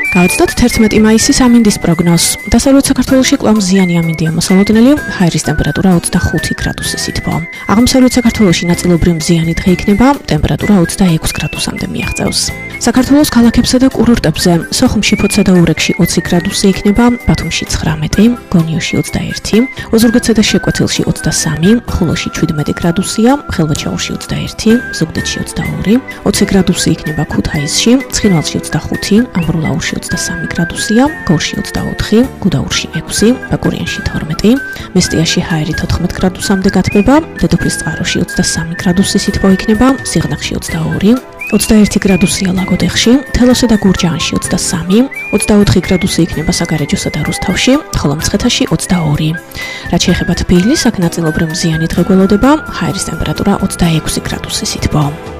გავაცდოთ 11 მაისის ამინდის პროგნოზს. დასავლეთ საქართველოში კვლავ მზიანი ამინდია მოსალოდნელი, ჰაერის ტემპერატურა 25 გრადუსის ითბო. აღმოსავლეთ საქართველოში ნაწილობრივ მზიანი დღე იქნება, ტემპერატურა 26 გრადუსამდე მიაღწევს. საქართველოს ქალაქებსა და კურორტებზე, სოხუმში, ფოთსა და ურეკში 20 გრადუსი იქნება, ბათუმში 19, გონიოში 21, ოზურგეთსა და შეკვეთილში 23, ხულოში 17 გრადუსია, ხელვაჩაურში 21, ზუგდიდში 22, 20 გრადუსი იქნება ქუთაისში, ცხინვალში 25, ამბროლაურში 23 გრადუსია, გორში 24, გუდაურში 6, ბაკურიანში 12, მესტიაში ჰაერი 14 გრადუსამდე გათბება, დედოფლისწყაროში 23 გრადუსის ითბო იქნება, სიღნაღში 22, 21 გრადუსია ლაგოდეხში, თელოსა და გურჯაანში 23, 24 გრადუსი იქნება საგარეჯოსა და რუსთავში, ხოლო მცხეთაში 22. რაც შეეხება თბილისს, აქ ნაწილობრივ მზიანი დღე გველოდება, ჰაერის ტემპერატურა 26 გრადუსის ითბო.